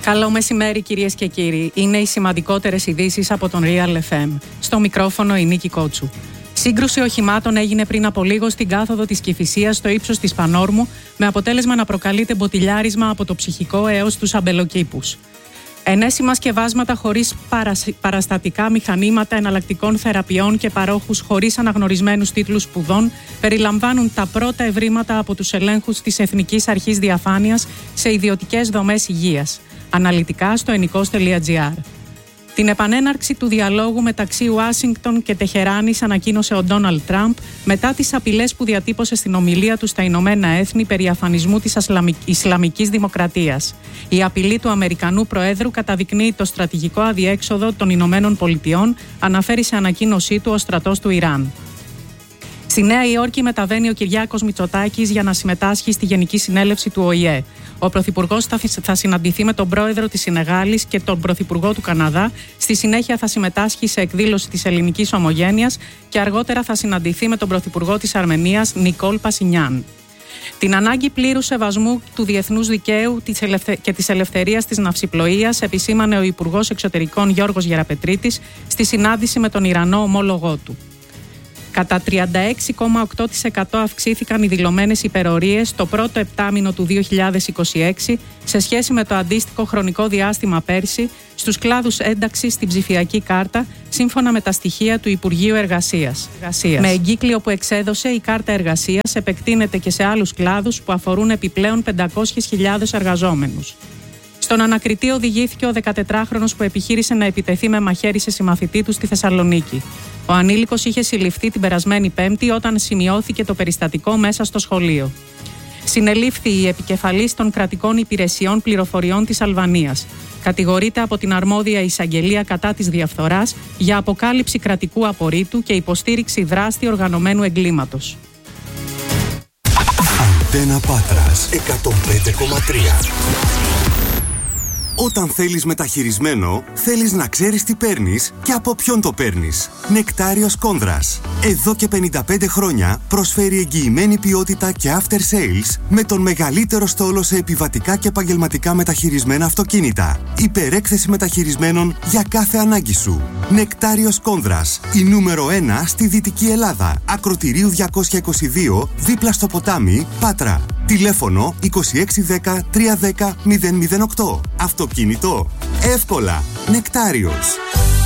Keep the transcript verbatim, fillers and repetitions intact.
Καλό μεσημέρι, κυρίες και κύριοι. Είναι οι σημαντικότερες ειδήσεις από τον Real εφ εμ. Στο μικρόφωνο η Νίκη Κότσου. Σύγκρουση οχημάτων έγινε πριν από λίγο στην κάθοδο της Κηφισίας στο ύψος της Πανόρμου, με αποτέλεσμα να προκαλείται μποτιλιάρισμα από το ψυχικό έως τους αμπελοκήπους. Ενέσιμα σκευάσματα χωρίς παραστατικά μηχανήματα εναλλακτικών θεραπείων και παρόχους χωρίς αναγνωρισμένους τίτλους σπουδών περιλαμβάνουν τα πρώτα ευρήματα από τους ελέγχους της Εθνικής Αρχής Διαφάνειας σε ιδιωτικές δομές υγείας. Αναλυτικά στο ενικός τελεία τζι άρ. Την επανέναρξη του διαλόγου μεταξύ Ουάσιγκτον και Τεχεράνης ανακοίνωσε ο Ντόναλντ Τραμπ μετά τις απειλές που διατύπωσε στην ομιλία του στα Ηνωμένα Έθνη περί αφανισμού της Ισλαμικής Δημοκρατίας. Η απειλή του Αμερικανού Προέδρου καταδεικνύει το στρατηγικό αδιέξοδο των Ηνωμένων Πολιτειών, αναφέρει σε ανακοίνωσή του ο στρατός του Ιράν. Στη Νέα Υόρκη μεταβαίνει ο Κυριάκος Μητσοτάκης για να συμμετάσχει στη Γενική Συνέλευση του Ο Η Ε. Ο Πρωθυπουργός θα συναντηθεί με τον Πρόεδρο της Σενεγάλης και τον Πρωθυπουργό του Καναδά. Στη συνέχεια θα συμμετάσχει σε εκδήλωση της Ελληνικής Ομογένειας και αργότερα θα συναντηθεί με τον Πρωθυπουργό της Αρμενίας, Νικόλ Πασινιάν. Την ανάγκη πλήρους σεβασμού του διεθνούς δικαίου και της ελευθερίας της ναυσιπλοείας επισήμανε ο Υπουργός Εξωτερικών Γιώργος Γεραπετρίτης στη συνάντηση με τον Ιρανό ομόλογό του. Κατά τριάντα έξι κόμμα οκτώ τοις εκατό αυξήθηκαν οι δηλωμένες υπερορίες το πρώτο επτάμηνο του δύο χιλιάδες είκοσι έξι σε σχέση με το αντίστοιχο χρονικό διάστημα πέρσι στους κλάδους ένταξης στην ψηφιακή κάρτα, σύμφωνα με τα στοιχεία του Υπουργείου Εργασίας. Εργασίας. Με εγκύκλιο που εξέδωσε, η κάρτα εργασίας επεκτείνεται και σε άλλους κλάδους που αφορούν επιπλέον πεντακόσιες χιλιάδες εργαζόμενους. Στον ανακριτή οδηγήθηκε ο δεκατετράχρονος που επιχείρησε να επιτεθεί με μαχαίρι σε συμμαθητή του στη Θεσσαλονίκη. Ο ανήλικος είχε συλληφθεί την περασμένη Πέμπτη όταν σημειώθηκε το περιστατικό μέσα στο σχολείο. Συνελήφθη η επικεφαλής των κρατικών υπηρεσιών πληροφοριών της Αλβανίας. Κατηγορείται από την αρμόδια εισαγγελία κατά της διαφθοράς για αποκάλυψη κρατικού απορρίτου και υποστήριξη δράστη οργανωμένου εγκλήματος. Αντένα Πάτρας εκατόν πέντε κόμμα τρία. Όταν θέλεις μεταχειρισμένο, θέλεις να ξέρεις τι παίρνεις και από ποιον το παίρνεις. Νεκτάριος Κόνδρας. Εδώ και πενήντα πέντε χρόνια προσφέρει εγγυημένη ποιότητα και after sales με τον μεγαλύτερο στόλο σε επιβατικά και επαγγελματικά μεταχειρισμένα αυτοκίνητα. Υπερέκθεση μεταχειρισμένων για κάθε ανάγκη σου. Νεκτάριος Κόνδρας. Η νούμερο ένα στη Δυτική Ελλάδα. Ακροτηρίου διακόσια είκοσι δύο, δίπλα στο ποτάμι, Πάτρα. Τηλέφωνο είκοσι έξι δέκα τριακόσια δέκα μηδέν μηδέν οκτώ. Αυτοκίνητο εύκολα. Νεκτάριος.